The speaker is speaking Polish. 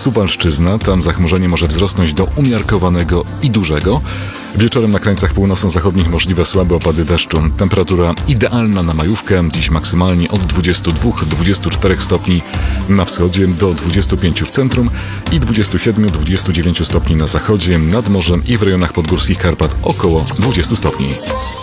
Suwalszczyzna. Tam zachmurzenie może wzrosnąć do umiarkowanego i dużego. Wieczorem na krańcach północno-zachodnich możliwe słabe opady deszczu. Temperatura idealna na majówkę. Dziś maksymalnie od 22-24 stopni na wschodzie do 25 w centrum i 27-29 stopni na zachodzie, nad morzem i w rejonach podgórskich Karpat około 20 stopni.